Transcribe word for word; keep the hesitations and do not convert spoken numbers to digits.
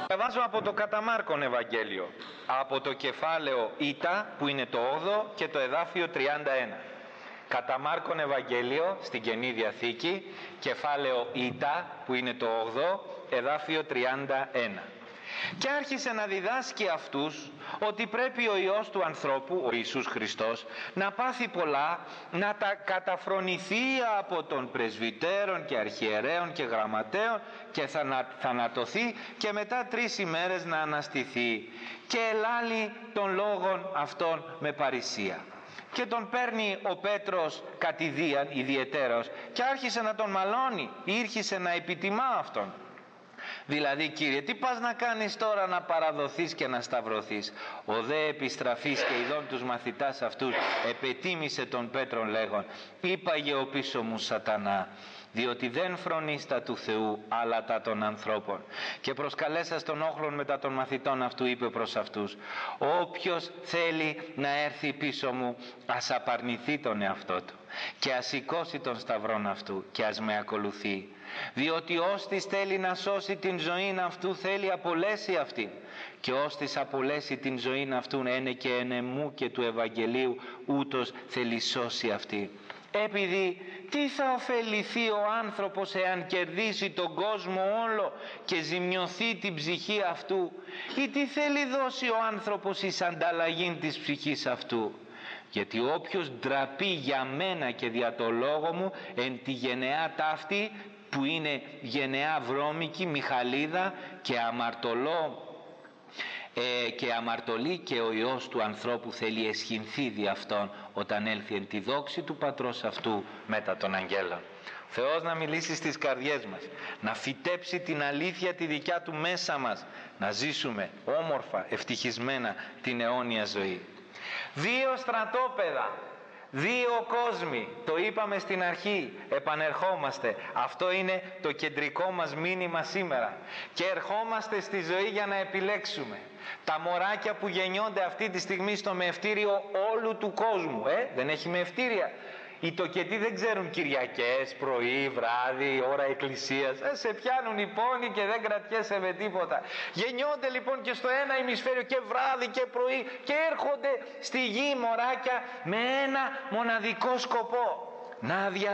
Διαβάζω από το κατά Μάρκον Ευαγγέλιο, από το κεφάλαιο Ήτα που είναι το όγδοο και το εδάφιο τριάντα ένα. Κατά Μάρκον Ευαγγέλιο στην Καινή Διαθήκη, κεφάλαιο Ήτα που είναι το όγδοο, εδάφιο τριάντα ένα. Και άρχισε να διδάσκει αυτούς ότι πρέπει ο Υιός του ανθρώπου, ο Ιησούς Χριστός, να πάθει πολλά, να τα καταφρονηθεί από των πρεσβυτέρων και αρχιερέων και γραμματέων και θα να, θανατωθεί και μετά τρεις ημέρες να αναστηθεί. Και ελάλει των λόγων αυτών με παρησία. Και τον παίρνει ο Πέτρος κατηδίαν ιδιαιτέρως και άρχισε να τον μαλώνει, ήρχισε να επιτιμά αυτόν. Δηλαδή, Κύριε, τι πας να κάνεις τώρα, να παραδοθείς και να σταυρωθείς? Ο δε επιστραφής και ειδών τους μαθητάς αυτούς επετίμησε τον Πέτρον λέγον, είπαγε ο πίσω μου Σατανά, διότι δεν φρονείς τα του Θεού αλλά τα των ανθρώπων. Και προσκαλέσας τον όχλον μετά των μαθητών αυτού είπε προς αυτούς, όποιος θέλει να έρθει πίσω μου ας απαρνηθεί τον εαυτό του και ας σηκώσει τον σταυρόν αυτού και ας με ακολουθεί. Διότι ώστις θέλει να σώσει την ζωήν αυτού θέλει απολέσει αυτή, και ώστις απολέσει την ζωήν αυτού είναι και ενεμού και του Ευαγγελίου ούτως θέλει σώσει αυτή. Επειδή τι θα ωφεληθεί ο άνθρωπος εάν κερδίσει τον κόσμο όλο και ζημιωθεί την ψυχή αυτού, ή τι θέλει δώσει ο άνθρωπος εις ανταλλαγήν της ψυχής αυτού? Γιατί όποιος ντραπεί για μένα και δια το λόγο μου εν τη γενεά ταύτη, που είναι γενεά βρώμικη, μιχαλίδα και αμαρτωλό ε, και αμαρτωλή, και ο Υιός του ανθρώπου θέλει εσχυνθεί δι' αυτόν όταν έλθει εν τη δόξη του Πατρός αυτού μετά των αγγέλων. Θεός να μιλήσει στις καρδιές μας, να φυτέψει την αλήθεια τη δικιά του μέσα μας, να ζήσουμε όμορφα, ευτυχισμένα την αιώνια ζωή. Δύο στρατόπεδα, δύο κόσμοι, το είπαμε στην αρχή, επανερχόμαστε. Αυτό είναι το κεντρικό μας μήνυμα σήμερα. Και ερχόμαστε στη ζωή για να επιλέξουμε. Τα μωράκια που γεννιόνται αυτή τη στιγμή στο μευτήριο όλου του κόσμου, ε, δεν έχει μευτήρια. Οι τοκετοί δεν ξέρουν Κυριακές, πρωί, βράδυ, ώρα εκκλησίας. Ε, σε πιάνουν οι πόνοι και δεν κρατιέσαι με τίποτα. Γεννιόνται λοιπόν και στο ένα ημισφαίριο και βράδυ και πρωί και έρχονται στη γη μωράκια με ένα μοναδικό σκοπό. Να